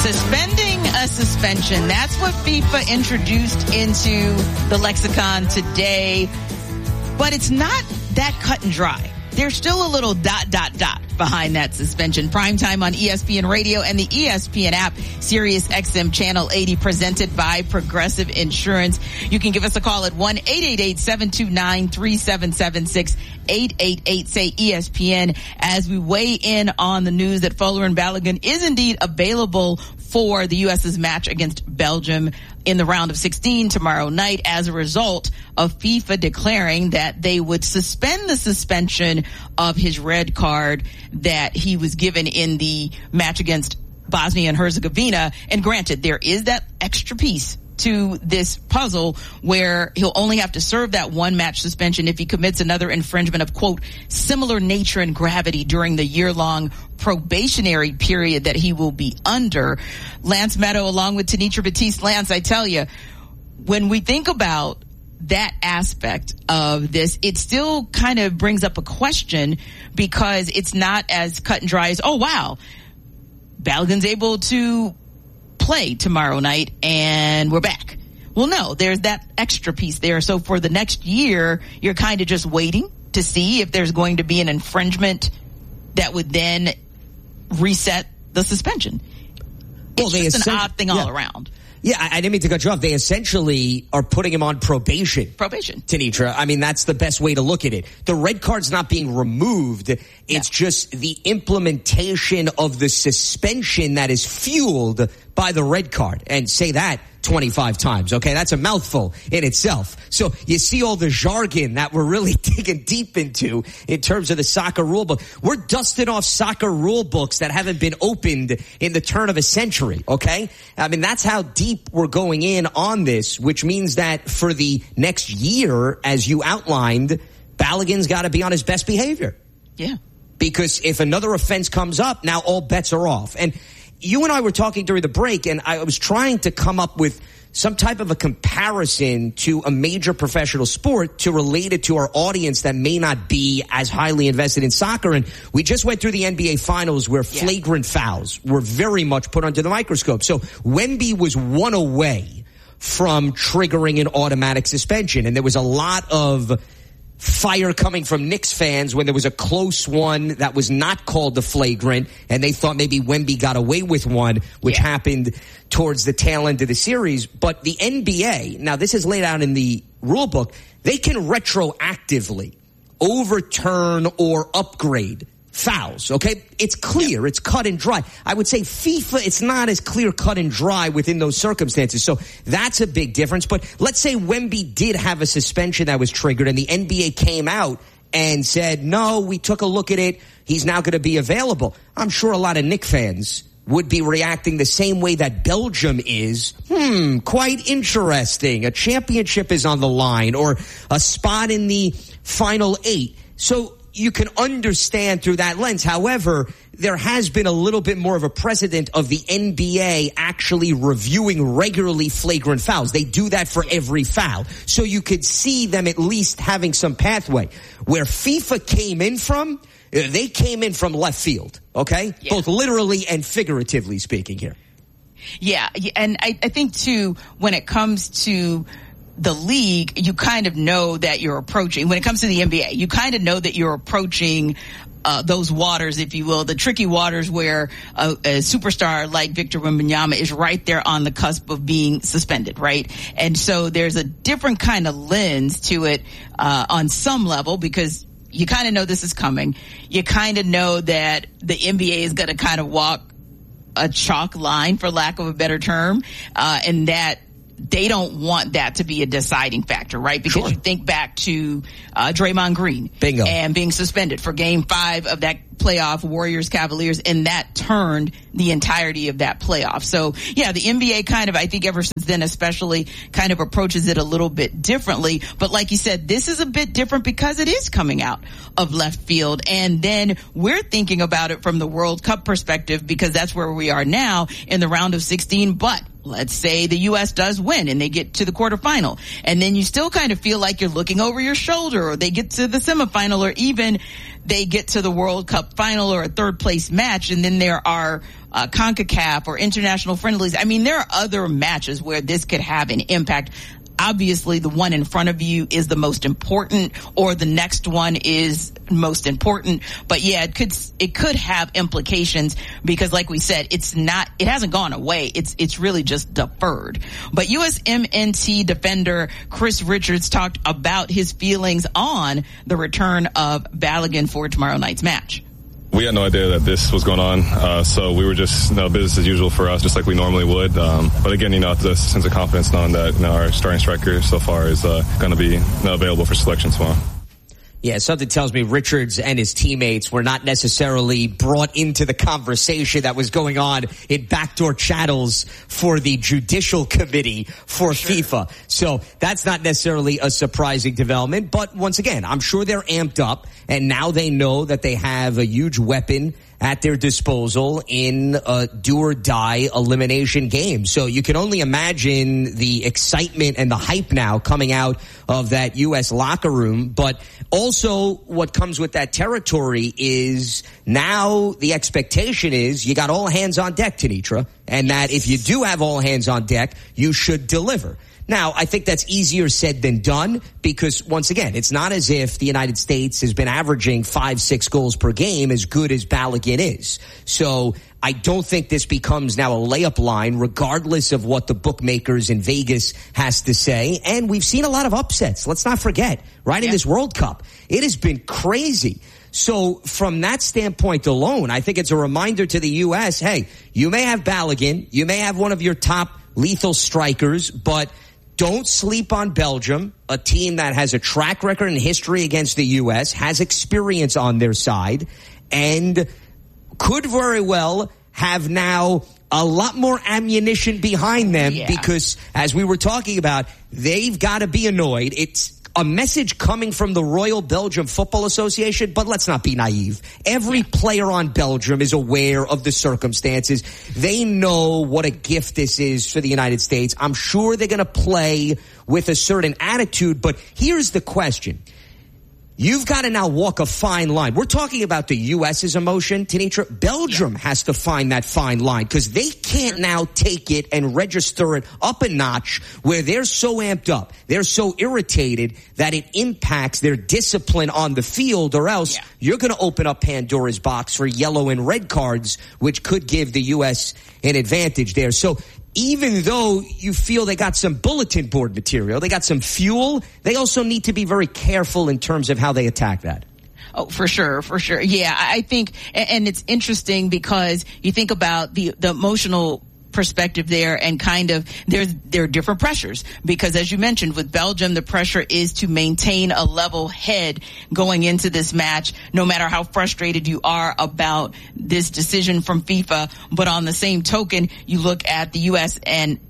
Suspending a suspension. That's what FIFA introduced into the lexicon today. But it's not that cut and dry. There's still a little ... behind that suspension. Primetime on ESPN Radio and the ESPN app, Sirius XM Channel 80, presented by Progressive Insurance. You can give us a call at 1-888-729-3776, 888-SAY-ESPN, as we weigh in on the news that Folarin Balogun is indeed available for the U.S.'s match against Belgium in the round of 16 tomorrow night as a result of FIFA declaring that they would suspend the suspension of his red card that he was given in the match against Bosnia and Herzegovina. And granted, there is that extra piece to this puzzle where he'll only have to serve that one match suspension if he commits another infringement of, quote, similar nature and gravity during the year-long probationary period that he will be under. Lance Meadow along with Tanitra Batiste. Lance, I tell you, when we think about that aspect of this, it still kind of brings up a question because it's not as cut and dry as, oh, wow, Balogun's able to play tomorrow night and we're back. Well, no, there's that extra piece there. So for the next year, you're kind of just waiting to see if there's going to be an infringement that would then reset the suspension. It's just an odd thing all around. Yeah, I didn't mean to cut you off. They essentially are putting him on probation. Probation. Tanitra. I mean, that's the best way to look at it. The red card's not being removed. It's just the implementation of the suspension that is fueled by the red card. And say that 25 times, okay? That's a mouthful in itself. So you see all the jargon that we're really digging deep into in terms of the soccer rule book. We're dusting off soccer rule books that haven't been opened in the turn of a century, okay? I mean, that's how deep we're going in on this, which means that for the next year, as you outlined, Balogun's got to be on his best behavior. Yeah. Because if another offense comes up, now all bets are off. And you and I were talking during the break, and I was trying to come up with some type of a comparison to a major professional sport to relate it to our audience that may not be as highly invested in soccer. And we just went through the NBA Finals where flagrant fouls were very much put under the microscope. So Wemby was one away from triggering an automatic suspension, and there was a lot of fire coming from Knicks fans when there was a close one that was not called the flagrant, and they thought maybe Wemby got away with one, which happened towards the tail end of the series. But the NBA, now this is laid out in the rule book, they can retroactively overturn or upgrade fouls, okay? It's clear. It's cut and dry. I would say FIFA, it's not as clear, cut and dry within those circumstances. So that's a big difference. But let's say Wemby did have a suspension that was triggered and the NBA came out and said, no, we took a look at it. He's now going to be available. I'm sure a lot of Knicks fans would be reacting the same way that Belgium is. Quite interesting. A championship is on the line or a spot in the final 8. So you can understand through that lens. However, there has been a little bit more of a precedent of the NBA actually reviewing regularly flagrant fouls. They do that for every foul. So you could see them at least having some pathway. Where FIFA came in from, they came in from left field, okay? Yeah. Both literally and figuratively speaking here. Yeah, and I think, too, when it comes to the league, you kind of know that you're approaching, when it comes to the NBA, you kind of know that you're approaching those waters, if you will, the tricky waters where a superstar like Victor Wembanyama is right there on the cusp of being suspended, right? And so there's a different kind of lens to it on some level because you kind of know this is coming. You kind of know that the NBA is going to kind of walk a chalk line, for lack of a better term, and that they don't want that to be a deciding factor, right? Because you think back to Draymond Green. Bingo. And being suspended for Game 5 of that playoff, Warriors-Cavaliers, and that turned the entirety of that playoff. So, yeah, the NBA kind of, I think ever since then especially, kind of approaches it a little bit differently. But like you said, this is a bit different because it is coming out of left field. And then we're thinking about it from the World Cup perspective because that's where we are now in the round of 16. But let's say the U.S. does win and they get to the quarterfinal. And then you still kind of feel like you're looking over your shoulder, or they get to the semifinal, or even they get to the World Cup final or a third place match. And then there are CONCACAF or international friendlies. I mean, there are other matches where this could have an impact. Obviously, the one in front of you is the most important, or the next one is most important. But yeah, it could have implications because, like we said, it hasn't gone away. It's really just deferred. But USMNT defender Chris Richards talked about his feelings on the return of Balogun for tomorrow night's match. We had no idea that this was going on, so we were just business as usual for us, just like we normally would. But again, the sense of confidence knowing that our starting striker so far is going to be available for selection tomorrow. Yeah, something tells me Richards and his teammates were not necessarily brought into the conversation that was going on in backdoor channels for the judicial committee for FIFA. So that's not necessarily a surprising development. But once again, I'm sure they're amped up, and now they know that they have a huge weapon at their disposal in a do-or-die elimination game. So you can only imagine the excitement and the hype now coming out of that U.S. locker room. But also what comes with that territory is now the expectation is you got all hands on deck, Tenitra, and that if you do have all hands on deck, you should deliver. Now, I think that's easier said than done because, once again, it's not as if the United States has been averaging 5-6 goals per game as good as Balogun is. So I don't think this becomes now a layup line regardless of what the bookmakers in Vegas has to say. And we've seen a lot of upsets. Let's not forget, right, in this World Cup. It has been crazy. So from that standpoint alone, I think it's a reminder to the U.S., hey, you may have Balogun, you may have one of your top lethal strikers, but don't sleep on Belgium, a team that has a track record and history against the U.S., has experience on their side, and could very well have now a lot more ammunition behind them because, as we were talking about, they've got to be annoyed. It's a message coming from the Royal Belgium Football Association, but let's not be naive. Every player on Belgium is aware of the circumstances. They know what a gift this is for the United States. I'm sure they're going to play with a certain attitude, but here's the question. You've got to now walk a fine line. We're talking about the U.S.'s emotion, Tenitra. Belgium has to find that fine line because they can't now take it and register it up a notch where they're so amped up, they're so irritated that it impacts their discipline on the field, or else you're going to open up Pandora's box for yellow and red cards, which could give the U.S. an advantage there. So even though you feel they got some bulletin board material, they got some fuel, they also need to be very careful in terms of how they attack that. Oh, for sure, for sure. Yeah, I think, and it's interesting because you think about the emotional perspective there, and kind of there are different pressures because, as you mentioned, with Belgium, the pressure is to maintain a level head going into this match, no matter how frustrated you are about this decision from FIFA. But on the same token, you look at the U.S. and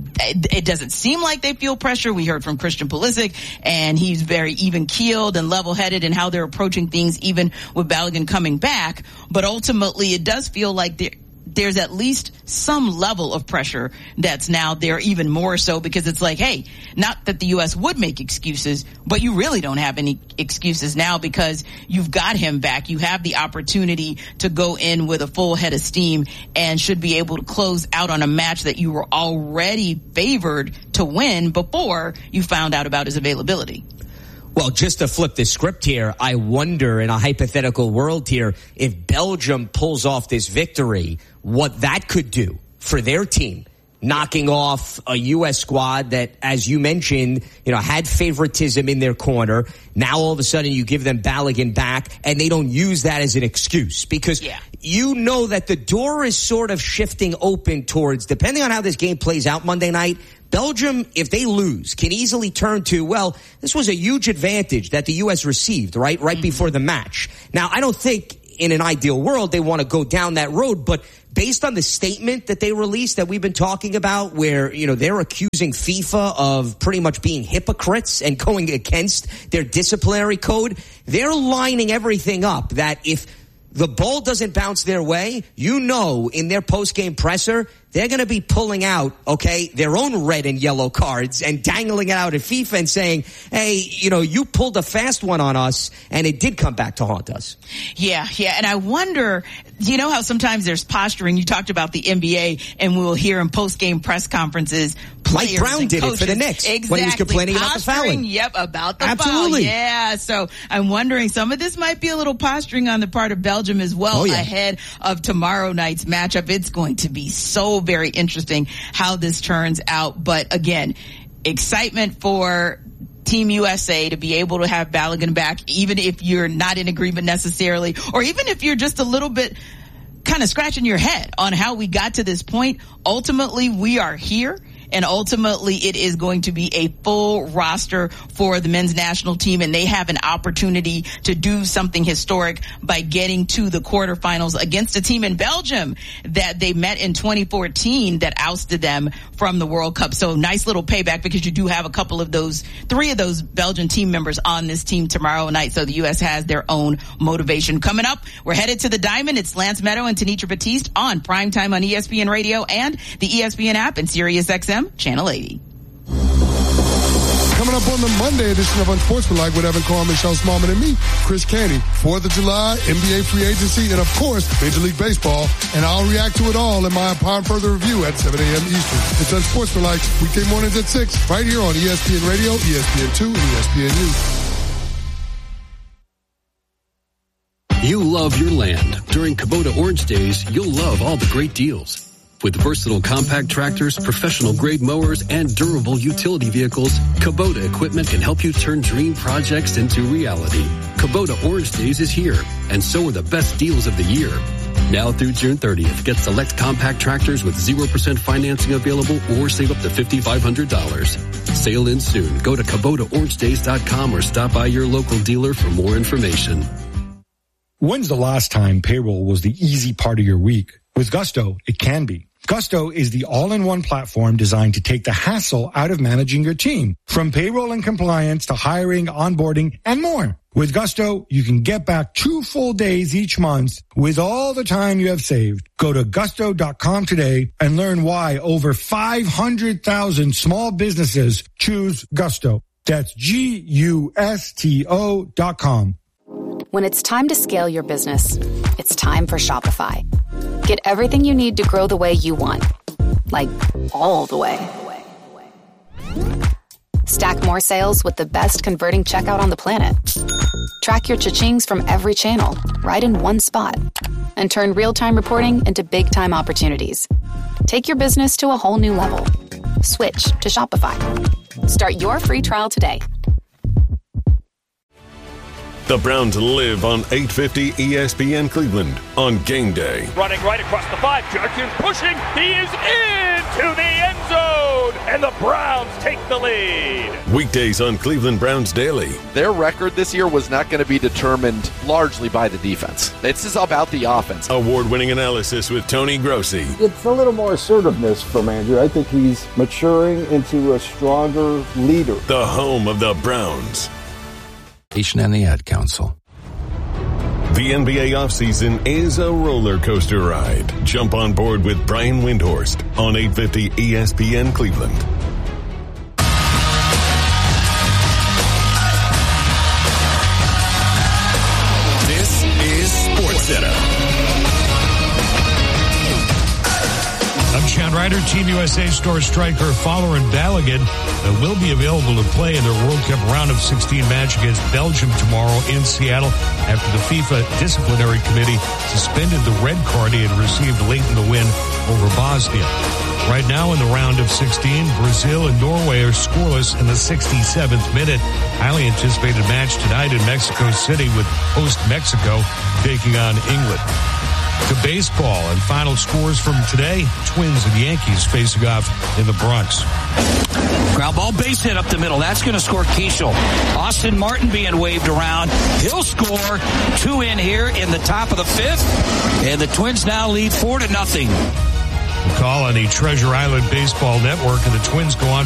it doesn't seem like they feel pressure. We heard from Christian Pulisic, and he's very even-keeled and level-headed in how they're approaching things, even with Balogun coming back. But ultimately, it does feel like there's at least some level of pressure that's now there, even more so because it's like, hey, not that the U.S. would make excuses, but you really don't have any excuses now because you've got him back. You have the opportunity to go in with a full head of steam and should be able to close out on a match that you were already favored to win before you found out about his availability. Well, just to flip the script here, I wonder in a hypothetical world here, if Belgium pulls off this victory, what that could do for their team, knocking off a U.S. squad that, as you mentioned, had favoritism in their corner. Now all of a sudden you give them Balogun back and they don't use that as an excuse because you know that the door is sort of shifting open towards, depending on how this game plays out Monday night, Belgium, if they lose, can easily turn to, well, this was a huge advantage that the U.S. received, right before the match. Now, I don't think in an ideal world they want to go down that road, but based on the statement that they released that we've been talking about where, they're accusing FIFA of pretty much being hypocrites and going against their disciplinary code, they're lining everything up that if the ball doesn't bounce their way, in their post-game presser, they're going to be pulling out, okay, their own red and yellow cards and dangling it out at FIFA and saying, hey, you pulled a fast one on us, and it did come back to haunt us. Yeah. And I wonder, how sometimes there's posturing. You talked about the NBA, and we'll hear in post-game press conferences, Mike Brown did it for the Knicks when he was complaining about the fouling. Yep, about the Absolutely. foul. Yeah, so I'm wondering, some of this might be a little posturing on the part of Belgium as well ahead of tomorrow night's matchup. It's going to be so very interesting how this turns out. But again, excitement for Team USA to be able to have Balogun back, even if you're not in agreement necessarily, or even if you're just a little bit kind of scratching your head on how we got to this point. Ultimately, we are here. And ultimately, it is going to be a full roster for the men's national team, and they have an opportunity to do something historic by getting to the quarterfinals against a team in Belgium that they met in 2014 that ousted them from the World Cup. So nice little payback, because you do have three of those Belgian team members on this team tomorrow night. So the U.S. has their own motivation. Coming up, we're headed to the Diamond. It's Lance Meadow and Tanitra Batiste on Primetime on ESPN Radio and the ESPN app and SiriusXM Channel 80. Coming up on the Monday edition of Unsportsmanlike with Evan Carr, Michelle Smallman, and me, Chris Canty. 4th of July, NBA free agency, and of course, Major League Baseball. And I'll react to it all in my upon further review at 7 a.m. Eastern. It's Unsportsmanlike, weekday mornings at 6, right here on ESPN Radio, ESPN2, and ESPNU. You love your land. During Kubota Orange Days, you'll love all the great deals. With versatile compact tractors, professional-grade mowers, and durable utility vehicles, Kubota equipment can help you turn dream projects into reality. Kubota Orange Days is here, and so are the best deals of the year. Now through June 30th, get select compact tractors with 0% financing available or save up to $5,500. Sale ends soon. Go to KubotaOrangeDays.com or stop by your local dealer for more information. When's the last time payroll was the easy part of your week? With Gusto, it can be. Gusto is the all-in-one platform designed to take the hassle out of managing your team, from payroll and compliance to hiring, onboarding, and more. With Gusto, you can get back 2 full days each month with all the time you have saved. Go to gusto.com today and learn why over 500,000 small businesses choose Gusto. That's GUSTO.com. When it's time to scale your business, it's time for Shopify. Get everything you need to grow the way you want. Like, all the way. Stack more sales with the best converting checkout on the planet. Track your cha-chings from every channel, right in one spot. And turn real-time reporting into big-time opportunities. Take your business to a whole new level. Switch to Shopify. Start your free trial today. The Browns live on 850 ESPN Cleveland on game day. Running right across the 5. Jerkins pushing. He is into the end zone. And the Browns take the lead. Weekdays on Cleveland Browns Daily. Their record this year was not going to be determined largely by the defense. This is about the offense. Award-winning analysis with Tony Grossi. It's a little more assertiveness from Andrew. I think he's maturing into a stronger leader. The home of the Browns. And the Ad Council. The NBA offseason is a roller coaster ride. Jump on board with Brian Windhorst on 850 ESPN Cleveland. This is SportsCenter. I'm Sean Ryder. Team USA star striker Fowler and Balogun will be available to play in their World Cup round of 16 match against Belgium tomorrow in Seattle after the FIFA Disciplinary Committee suspended the red card he had received late in the win over Bosnia. Right now in the round of 16, Brazil and Norway are scoreless in the 67th minute. Highly anticipated match tonight in Mexico City with host Mexico taking on England. To baseball and final scores from today, Twins and Yankees facing off in the Bronx. Ground ball base hit up the middle. That's going to score Keishel. Austin Martin being waved around. He'll score 2 in here in the top of the 5th. And the Twins now lead 4-0. The call on the Treasure Island Baseball Network, and the Twins go on